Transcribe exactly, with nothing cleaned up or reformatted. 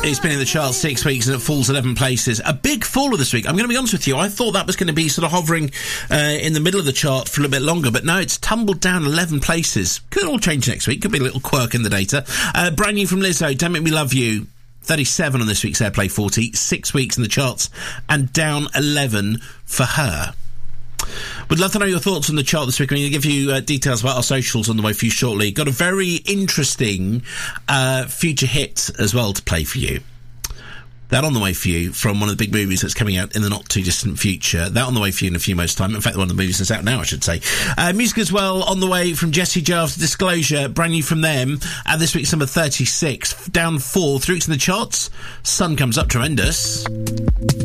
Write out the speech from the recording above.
It's been in the charts six weeks and it falls eleven places. A big faller this week. I'm going to be honest with you. I thought that was going to be sort of hovering uh, in the middle of the chart for a little bit longer, but no, it's tumbled down eleven places. Could all change next week. Could be a little quirk in the data. Uh, brand new from Lizzo, Don't Make Me Love You. thirty-seven on this week's Airplay forty. Six weeks in the charts and down eleven for her. Would love to know your thoughts on the chart this week. I'm going to give you uh, details about our socials on the way for you shortly. Got a very interesting uh, future hit as well to play for you. That on the way for you from one of the big movies that's coming out in the not-too-distant future. That on the way for you in a few months' time. In fact, one of the movies that's out now, I should say. Uh, music as well on the way from Jesse Jarves, Disclosure, brand new from them. And this week's number thirty-six, down four, three weeks in the charts. Sun comes up tremendous.